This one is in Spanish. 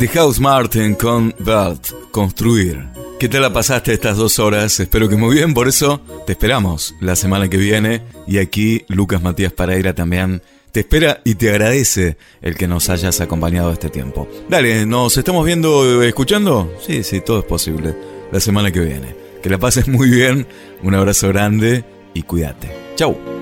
The House Martin con Belt, Construir. ¿Qué tal la pasaste estas 2 horas? Espero que muy bien, por eso te esperamos la semana que viene. Y aquí Lucas Matías Pereira también te espera y te agradece el que nos hayas acompañado este tiempo. Dale, ¿nos estamos viendo, escuchando? Sí, todo es posible. La semana que viene. Que la pases muy bien, un abrazo grande y cuídate. Chau.